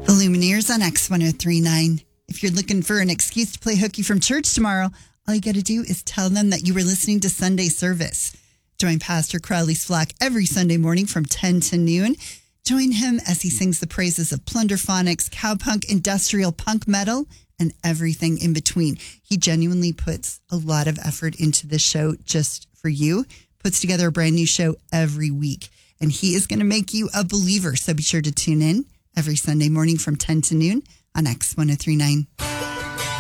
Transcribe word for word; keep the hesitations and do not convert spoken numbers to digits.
The Lumineers on X one oh three point nine. If you're looking for an excuse to play hooky from church tomorrow, all you got to do is tell them that you were listening to Sunday service. Join Pastor Crowley's flock every Sunday morning from ten to noon. Join him as he sings the praises of plunderphonics, cowpunk, industrial punk metal, and everything in between. He genuinely puts a lot of effort into this show just for you, puts together a brand new show every week, and he is going to make you a believer. So be sure to tune in every Sunday morning from ten to noon on X one oh three point nine.